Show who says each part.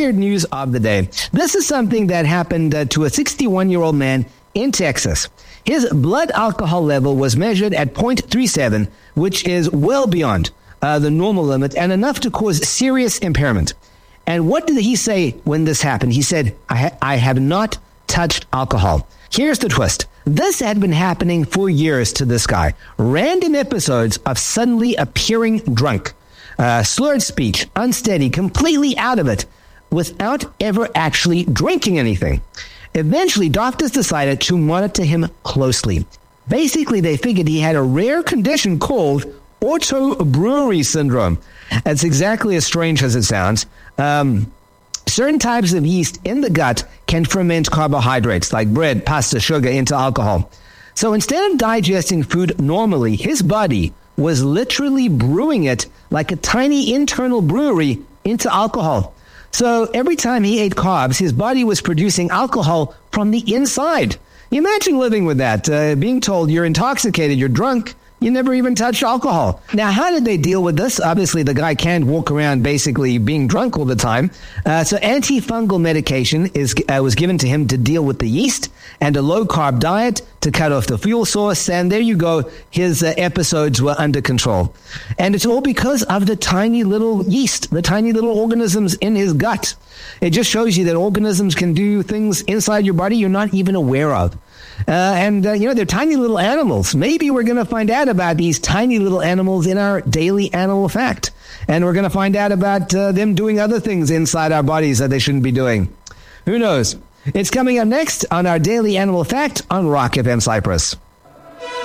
Speaker 1: weird news of the day. This is something that happened to a 61-year-old man in Texas. His blood alcohol level was measured at 0.37, which is well beyond the normal limit and enough to cause serious impairment. And what did he say when this happened? He said, I have not touched alcohol. Here's the twist. This had been happening for years to this guy. Random episodes of suddenly appearing drunk, slurred speech, unsteady, completely out of it, without ever actually drinking anything. Eventually, doctors decided to monitor him closely. Basically, they figured he had a rare condition called autobrewery syndrome. That's exactly as strange as it sounds. Certain types of yeast in the gut can ferment carbohydrates like bread, pasta, sugar into alcohol. So instead of digesting food normally, his body was literally brewing it like a tiny internal brewery into alcohol. So every time he ate carbs, his body was producing alcohol from the inside. Imagine living with that, being told you're intoxicated, you're drunk, you never even touched alcohol. Now, how did they deal with this? Obviously, the guy can't walk around basically being drunk all the time. So antifungal medication was given to him to deal with the yeast, and a low-carb diet to cut off the fuel source. And there you go. His episodes were under control. And it's all because of the tiny little yeast, the tiny little organisms in his gut. It just shows you that organisms can do things inside your body you're not even aware of. They're tiny little animals. Maybe we're going to find out about these tiny little animals in our daily animal fact. And we're going to find out about them doing other things inside our bodies that they shouldn't be doing. Who knows? It's coming up next on our daily animal fact on Rock FM Cyprus.